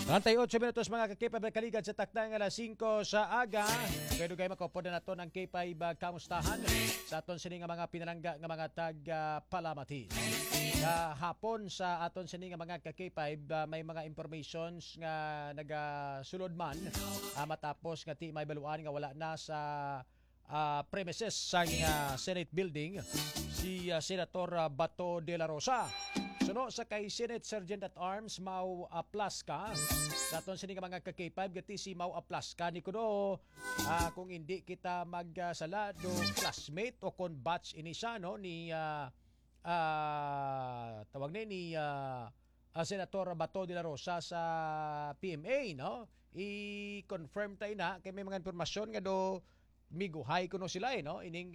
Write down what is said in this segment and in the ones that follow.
98 minutos mga kakipab na kaligad sa takdang alas 5 sa aga. Pwede kayo makapod na nato ng K5 kamustahan sa aton sini nga mga pinalangga nga mga taga-palamati. Hapon sa aton sini nga mga ka-K5 may mga informations nga nagasulod man matapos nga ti may baluan nga wala na sa premises sa Senate building si Senator Bato de la Rosa. Suno sa kay Senate Sergeant at Arms Mau Aplaska sa aton sini nga mga ka-K5 gati si Mau Aplaska ni kuno kung hindi kita magsala do classmate o kon batch ini siya no ni tawag ni Senator Bato de la Rosa sa PMA no i-confirm tayo na kay may mga impormasyon nga do miguhay kuno sila no ining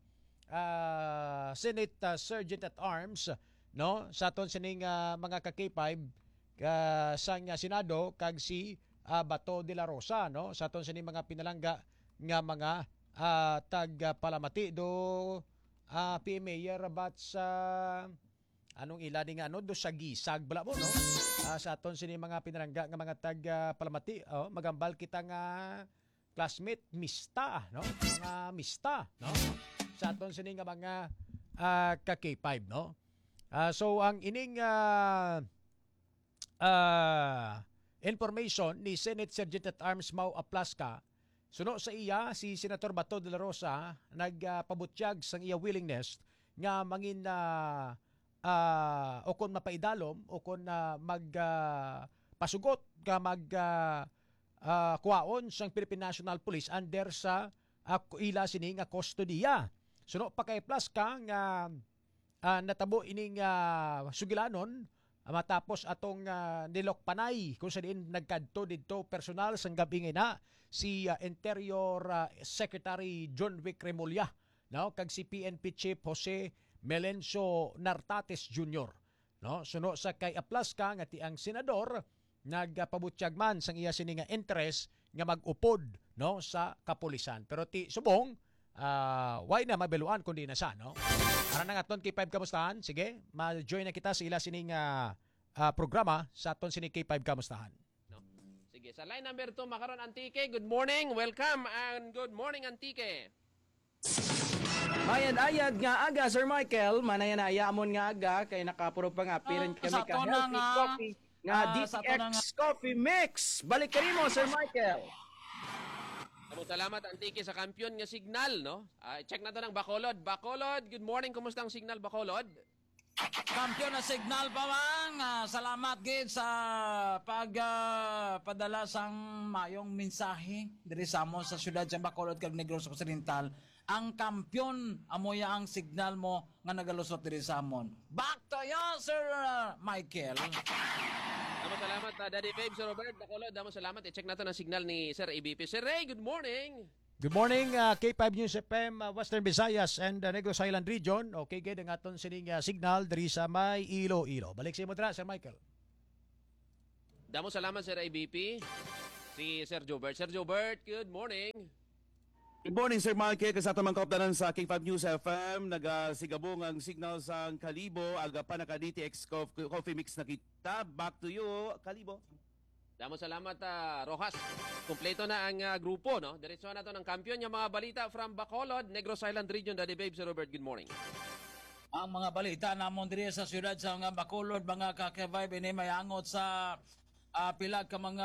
Senate Sergeant at Arms no sa aton sining mga ka-K5 sang Senado kag si Bato de la Rosa no sa aton sining mga pinalangga nga mga tag-palamati do PMA rabat sa anong ilani nga do sa gisag bala mo no sa aton sining mga pinalangga nga mga tag-palamati magambal kita nga classmate mista no mga mista no sa aton sining nga mga ka-K5 no. So ang ining information ni Senate Sergeant at Arms Mau Aplaska suno sa iya si Senator Bato de la Rosa nagpabutyag sang iya willingness nga mangin o kon mapaidalom o kon pasugot ka kuwaon sang Philippine National Police under sa ila sini nga kustodiya. Suno pa kay Plaska nga natabo ining sugilanon matapos atong nilok panay kung saan nagkadto dito personal sang gabi nga si Interior Secretary John Vic Remulla no kag si PNP Chief Jose Melencio Nartates Jr. no suno sa kay Aplaska nga ti ang senador nagpabutyag man sang iya sini nga interest nga mag-upod no sa kapulisan pero ti subong why na mabeluan kundi na siya no. Para na nga aton K5 kamustahan. Sige, ma-join na kita sa ila sining programa sa aton sining K5 kamustahan. No. Sige, sa line number 2 makaron Antique. Good morning, welcome and good morning Antique. Mayad-ayad nga aga Sir Michael, manayan-aya amon nga aga kay nakapuro pa nga appearance kami ka healthy coffee nga DTX Coffee Mix. Balik ka rin mo Sir Michael. Salamat Antique sa kampiyon nga signal no. Check na to ng Bacolod. Bacolod, good morning. Kumusta ang signal Bacolod? Kampiyon na signal pa man. Salamat gid sa pagpadala sang mayong mensahe diri sa amon sa syudad sa Bacolod kag Negros Occidental. Ang kampiyon amoya ang signal mo nga nagalusot diri sa amon. Back to you Sir Michael. Salamat, Daddy Babe, Sir Robert, Bacolod. Salamat. I-check natin ang signal ni Sir ABP. Sir Ray, good morning. Good morning, K5 News FM, Western Visayas and Negros Island Region. Okay, gid ang aton sining signal diri sa may Iloilo. Balik sa imo dra, Sir Michael. Salamat, Sir ABP. Si Sir Jobert. Sir Jobert, good morning. Good morning, Sir Michael. Kasama mga kaupdanan sa K5 News FM. Nagasigabong ang signal sa Kalibo. Aga pa naka DTX Coffee Mix na kita. Back to you, Kalibo. Salamat, Rojas. Kompleto na ang grupo, no? Diretso na to ng kampiyon. Yung mga balita from Bacolod, Negros Island Region. Daddy Babe, Sir Robert, good morning. Ang mga balita namon diri sa siyudad sa mga Bacolod, mga ka-K5 ini mayangot sa pilag ka mga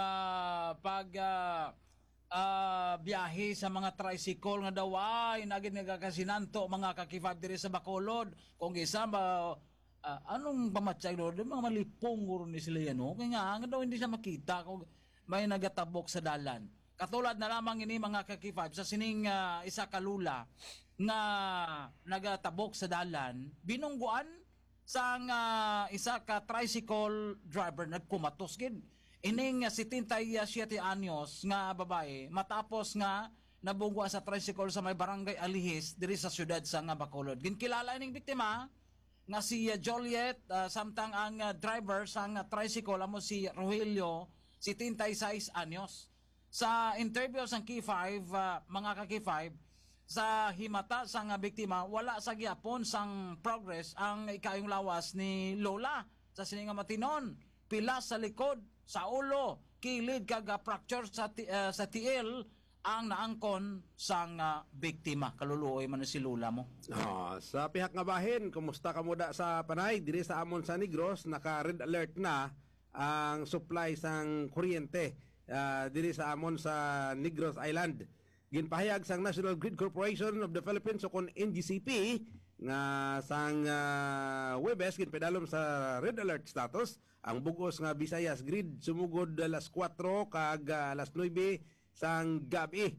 biyahe sa mga tricycle nga daw ay naging nagakasinanto mga kakifab diri sa Bacolod kung isa ba anong pamatsay do mga malipong guro ni sila yan kaya nga daw hindi siya makita kung may nagatabok sa dalan katulad na lamang ini mga kakifab sa sining isa kalula nga nagatabok sa dalan binungguan sa isa ka tricycle driver nagkumatos gid ining 77 anyos nga babae matapos nga nabungwa sa tricycle sa may barangay Alihis diri sa syudad sa Bacolod. Ginkilala ining biktima nga si Joliet samtang ang driver sa tricycle amo si Rogelio 76 anyos. Sa interview sa K5 mga ka-K5 sa himata sa biktima wala sa gyapon sang progress ang ikayong lawas ni Lola sa sininga matinon pila sa likod, sa ulo, kilid kag fracture sa tiil ang naangkon sang biktima. Kaluluoy man si lula mo. Sa pihak nga bahin, kumusta ka muda sa panay? Diri sa amon sa Negros, naka-red alert na ang supply sang kuryente diri sa amon sa Negros Island. Ginpahayag sang National Grid Corporation of the Philippines o kon NGCP nga sang Webes ginpedalom sa red alert status ang bugos nga Visayas Grid sumugod alas 4 kag alas 9 sang gabi.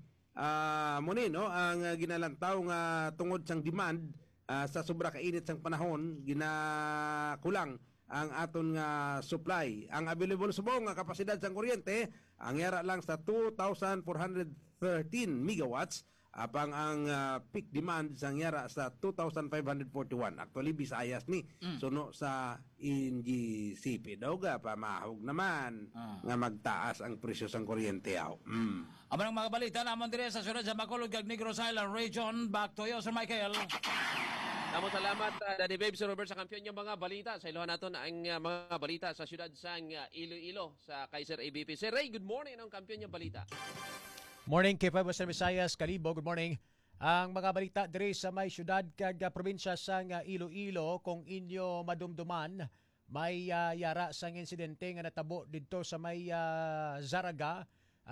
Muni no ang ginalantaw nga tungod sang demand sa sobra kainit sang panahon ginakulang ang aton nga supply. Ang available subong nga kapasidad sang kuryente ang yara lang sa 2,413 megawatts apang ang peak demand sang yara sa 2,541. Actually Visayas ni suno sa NGCP daw ga pamahog naman nga magtaas ang presyo sang kuryente aw. Amo ng mga balita namon dire sa sunod sa Bacolod kag Negros Island Region. Back to you, Sir Michael. Namo salamat Daddy Babe, Sir Robert sa kampiyon yung mga balita. Sa iluhan naton ang mga balita sa siyudad sang Iloilo sa Kaiser ABP. Sir Ray, good morning ang kampiyon yung balita. Morning, K5 Western Visayas, Kalibo, good morning. Ang mga balita diri sa may syudad kag probinsya sang Iloilo kung inyo madumduman, may yara sang insidente nga natabo didto sa may Zaraga,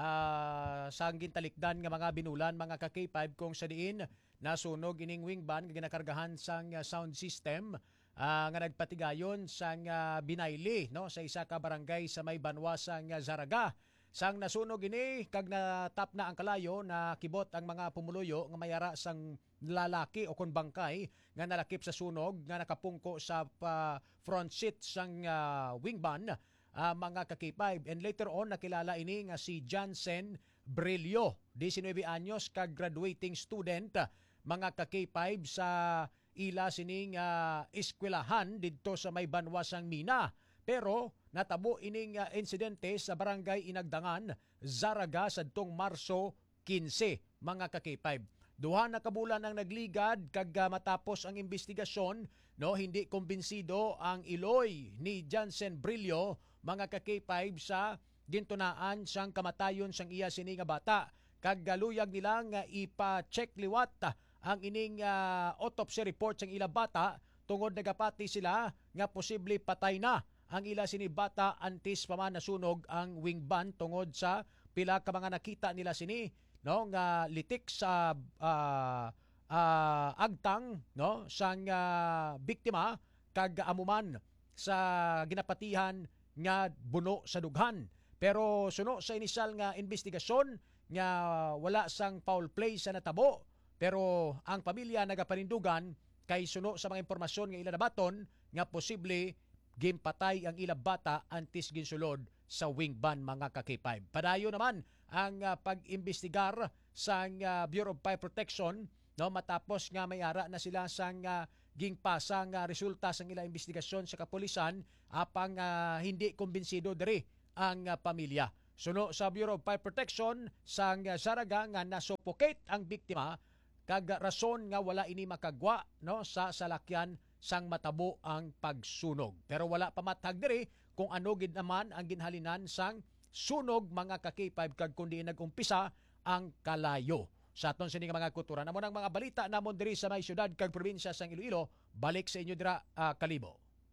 sang gintalikdan nga mga binulan, mga ka-K5 kung sa diin nasunog ining wing van nga ginakargahan sang sound system nga nagpatigayon sang binayli no sa isa ka barangay sa may banwa sang Zaraga. Sang nasunog ini kag natap na ang kalayo na kibot ang mga pumuluyo nga mayara sang lalaki o kon bangkay nga nalakip sa sunog nga nakapungko sa front seat sang wing van mga ka-K5. And later on nakilala ini nga si Jansen Brillo, 19 anyos kag graduating student mga ka-K5 sa ila sining eskwelahan didto sa may banwa sang Mina. Pero natabo ining insidente sa barangay Inagdangan, Zaraga sadtong Marso 15 mga ka-K5. Duha na kabulan ang nagligad kag matapos ang investigasyon no hindi kumbinsido ang iloy ni Jansen Brillo mga ka-K5 sa gintunaan sang kamatayon sang iya sini nga bata kag galuyag nila nga ipa-check liwat ang ining autopsy report sang ila bata tungod nagapati sila nga posible patay na ang ila sini bata antes pa man nasunog ang wing van tungod sa pila ka mga nakita nila sini no nga litik sa agtang no sang biktima kag amuman sa ginapatihan nga buno sa dughan. Pero suno sa inisyal nga investigasyon nga wala sang foul play sa natabo, pero ang pamilya nagapanindugan kay suno sa mga impormasyon nga ila nabaton nga posible gimpatay ang ila bata antes ginsulod sa wing van mga ka-K5. Padayo naman ang pag-imbestigar sa Bureau of Fire Protection no matapos nga mayara na sila sang gingpasa nga resulta sang ila investigasyon sa kapulisan apang hindi kumbinsido diri ang pamilya. Suno sa Bureau of Fire Protection sang Zaraga nga nasuffocate ang biktima kag rason nga wala ini makagwa no sa salakyan sang matabo ang pagsunog. Pero wala pa matag diri kung ano gid naman ang ginhalinan sang sunog mga ka-K5 kag kundi nagumpisa ang kalayo. Sa aton sini nga mga kultura namo nang mga balita namon diri sa may syudad kag probinsya sang Iloilo, balik sa inyo dira Kalibo.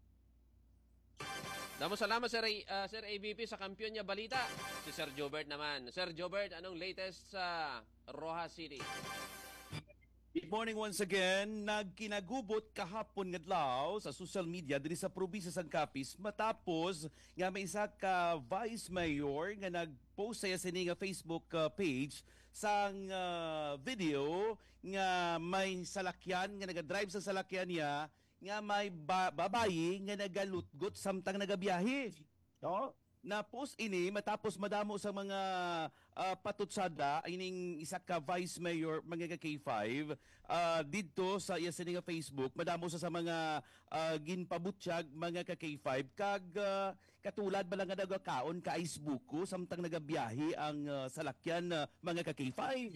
Damo salamat Sir ABP sa kampiyon niya balita. Si Sir Jobert naman. Sir Jobert, anong latest sa Rojas City? Good morning once again. Nagkinagubot kahapon ngadlaw sa social media diri sa probinsya sang Capiz matapos nga may isa ka vice mayor nga nagpost sa sini nga Facebook page sang video nga may salakyan nga nagadrive sa salakyan niya nga may babayi nga nagalutgot samtang nagabiyahe. No? Na post ini matapos madamo sa mga patutsada ining isa ka vice mayor mga K5 didto sa iya sini nga Facebook madamo sa mga ginpabutyag mga K5 kag katulad ba lang nga nagakaon ka icebuko samtang nagabiyahe ang salakyan mga K5.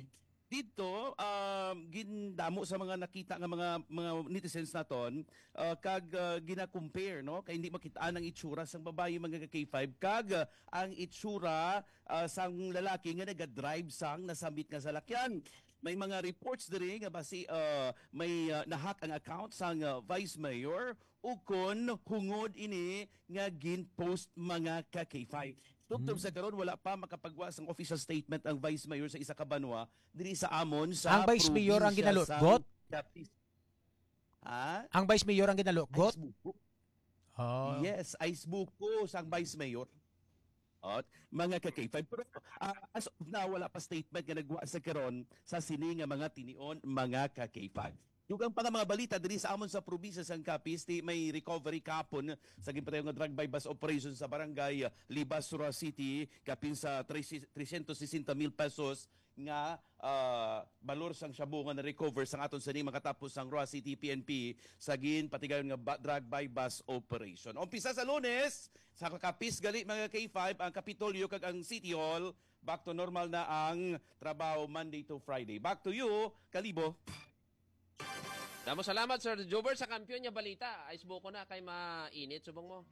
dito gindamo sa mga nakita nga mga netizens naton kag gina-compare no kay hindi makitaan ang itsura sang babae mga K5 kag ang itsura sang lalaki nga naga-drive sang nasambit nga salakyan. May mga reports diri nga basi may nahack ang account sang Vice Mayor ukon hungod ini nga gin-post mga ka-K5. Tugtog sa karon wala pa makapagwa sang official statement ang Vice Mayor sa isa ka banwa diri sa amon sa Ang Vice Mayor ang probinsya ginalutgot? sa Capiz. Ha? Ang Vice Mayor ang ginaluggot? Icebuko. Oh. Yes, Icebuko sang Vice Mayor. At mga ka-K5 pero as of now wala pa statement nga nagwa sa karon sa sini nga mga tinion mga ka-K5. Dugang pa nga mga balita diri sa amon sa probinsya sang Capiz may recovery kapon sa ginpatayo nga drug by bus operation sa barangay Libas, Sura City kapin sa 360,000 pesos nga balor sang shabu nga na-recover sang aton sa makatapos sang Roa City PNP sa ginpatigayon nga drug by bus operation. Umpisa sa Lunes sa Capiz gali mga K5 ang Kapitolyo kag ang City Hall back to normal na ang trabaho Monday to Friday. Back to you, Kalibo. Damo salamat Sir Jobert sa kampiyon niya balita. Icebuko na kay mainit subong mo.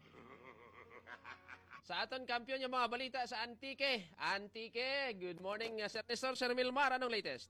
Sa aton kampiyon niya mga balita sa Antique. Antique, good morning Sir Nestor, Sir Milmar, anong latest?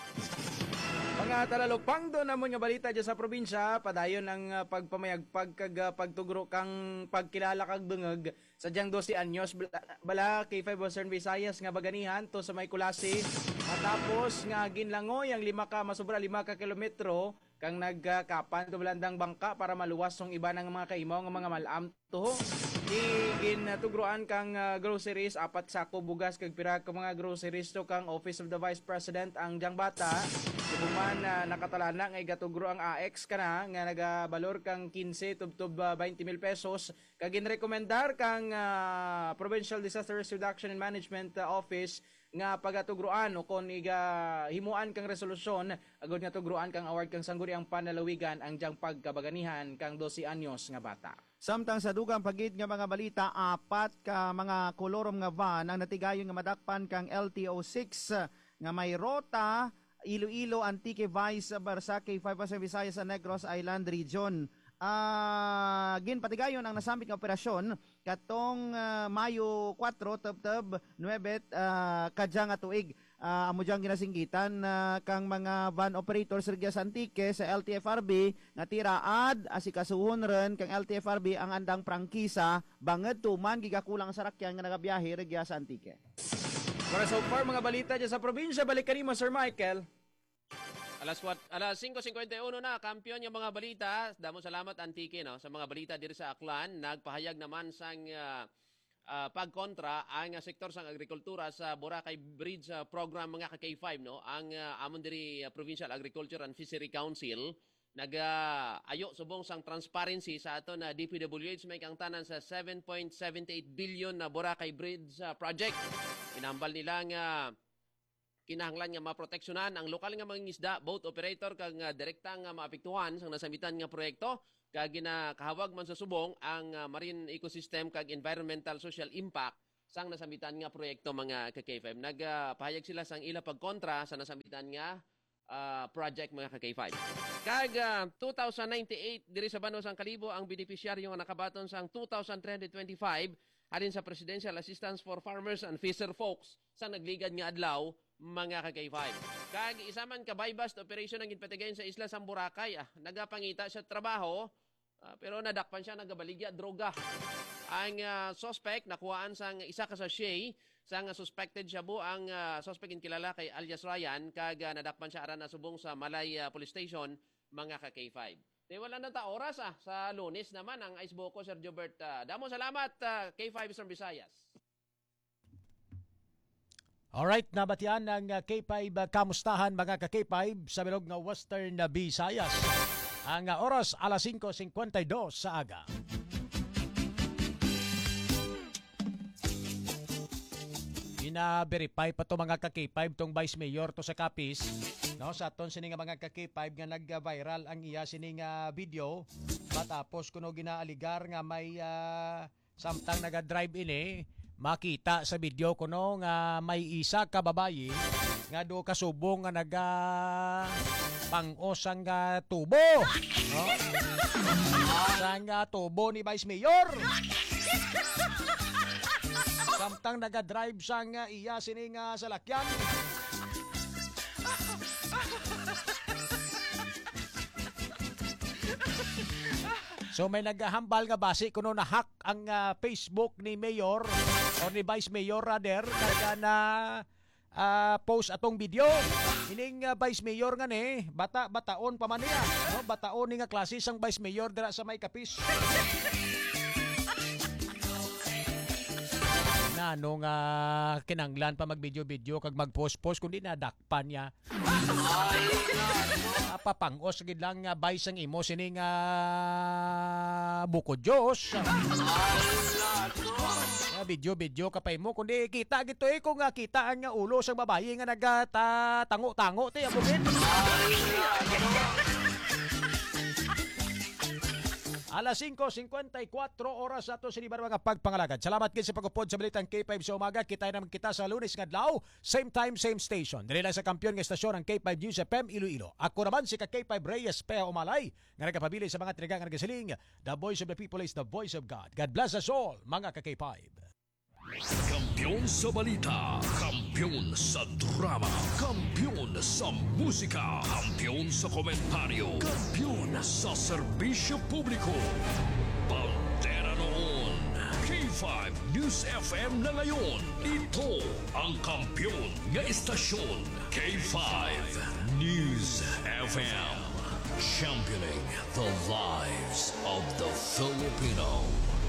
Mga talalupang doon namon nga balita dyan sa probinsya, padayon ang pagpamayag pagtugro kang pagkilala kag dungeg sa dyang 12 anyos bala K5 Western Visayas nga baganihan to sa may Kulasi matapos nga ginlangoy ang 5 ka kilometro kang nagkapan to belandang bangka para maluwas ang iba ng mga kaimaw nga mga malam to. Ginatugroan kang groceries, 4 sako bugas kag pira ka mga groceries to kang Office of the Vice President ang dyang bata. Subuman nakatalana nga igatugro ang AX kana nga nagabalor kang 15 tubtob 20,000 pesos kag ginrekomendar kang Provincial Disaster Risk Reduction and Management Office nga pagatugroan o kon himuan kang resolusyon agud nga tugruan kang award kang sangguniang panalawigan ang dyang pagkabaganihan kang 12 anyos nga bata. Samtang sa dugang pagid nga mga balita, 4 ka mga kolorom nga van ang natigayon nga madakpan kang LTO6 nga may rota Iloilo, Antique, Vice, Barsake, 5 Visayas sa Negros Island Region. Ginpatigayon ang nasambit nga operasyon katong Mayo 4 tub 9 kadya nga tuig. Amo diyang ginasinggitan kang mga van operators sa Antique sa LTFRB nga tiraad asikasuhon ren kang LTFRB ang andang prangkisa banged tuman gigakulang sa sakyan nga nagabiyahe regya sa Antique. Para so far mga balita dyan sa probinsya, balik ka mo Sir Michael. Alas 5:51 na, kampiyon yung mga balita. Damo salamat Antique no sa mga balita diri sa Aklan. Nagpahayag naman sang pagkontra ang sektor sang agrikultura sa Boracay Bridge program mga ka-K5 no. Ang amon diri Provincial Agriculture and Fishery Council ayo subong sang transparency sa ato na DPWH may kang tanan sa 7.78 billion na Boracay Bridge project. Inambal nila nga kinahanglan nga maproteksyonan ang lokal nga mga isda, boat operator kag direkta nga maapektuhan sang nasambitan nga proyekto kag ginakahawag man sa subong ang marine ecosystem kag environmental social impact sang nasambitan nga proyekto mga ka-K5. Nagpahayag sila sang ila pagkontra sa nasambitan nga project mga ka-K5. Kag 2098 diri sa Banos ang Kalibo ang beneficiaryo nga nakabaton sang 2,325 halin sa Presidential Assistance for Farmers and Fisher Folks sa nagligad nga adlaw mga ka-K5. Kag isa man ka buy-bust operation ang ginpatigayon sa Isla sang Boracay. Nagapangita siya trabaho pero nadakpan siya nagabaligya droga. Ang suspect nakuhaan sang isa ka sachet sang suspected shabu ang suspect kilala kay alias Ryan kag nadakpan siya aran nasubong sa Malay Police Station mga ka-K5. Di wala na ta oras sa Lunes naman ang Icebuko Sir Jobert. Damo salamat K5 Eastern Visayas. Alright, nabatian ng K5 kamustahan mga ka-K5 sa bilog ng Western Visayas. Ang oras alas 5:52 sa aga. Ina-verify pa to mga ka-K5 tong Vice Mayor to sa Capiz. No, sa aton sini nga mga ka-K5 nga nag-viral ang iya sini nga video matapos kuno ginaaligar nga may samtang naga-drive ini makita sa video ko no nga may isa ka babayi nga do kasubong nga naga pang-osang tubo. No? Sang tubo ni Vice Mayor. Samtang naga-drive sang iya sining salakyan. So may naghahambal nga base kuno na hack ang Facebook ni Mayor or ni Vice Mayor rather kaya na post atong video. Ining Vice Mayor nga ni bataon pa man niya, no? Bataon ni nga klase sang Vice Mayor dira sa may Kapis. Na nung kinanglan pa mag-video-video kag mag-post-post kundi nadakpan niya. Papangos gid lang nga Vice ang imo sining buko Diyos. Video kapay mo kundi kita gito kung kita ang ulo sang babae nga nagatango-tango ti abugin. Alas 5:54 oras ato sa mga pagpangalagad. Salamat gid sa pagupod sa balitang K5 sa umaga. Kita naman kita sa Lunes nga adlaw, same time, same station. Dili lang sa kampiyon nga estasyon ang K5 News FM Iloilo. Ako naman si K5 Reyes Pea Umalay nga nagapabili sa mga trigang nga nagasiling. The voice of the people is the voice of God. God bless us all, mga ka-K5. Kampiyon sa balita, kampiyon sa drama, kampiyon sa musika, kampiyon sa komentaryo, kampiyon sa serbisyo publiko. Pantera noon, K5 News FM na ngayon. Ito ang kampiyon nga estasyon, K5 News FM. Championing the lives of the Filipino.